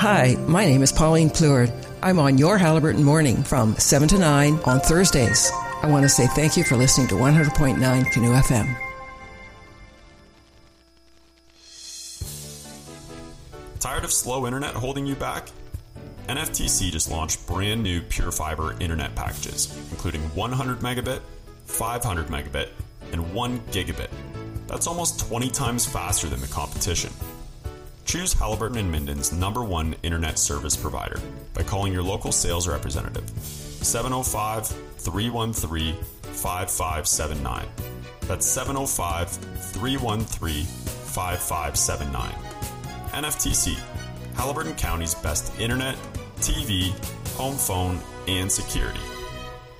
Hi, my name is Pauline Pleward. I'm on your Halliburton Morning from 7 to 9 on Thursdays. I want to say thank you for listening to 100.9 Canoe FM. Tired of slow internet holding you back? NFTC just launched brand new Pure Fiber internet packages, including 100 megabit, 500 megabit, and 1 gigabit. That's almost 20 times faster than the competition. Choose Halliburton and Minden's #1 internet service provider by calling your local sales representative, 705-313-5579. That's 705-313-5579. NFTC, Halliburton County's best internet, TV, home phone, and security.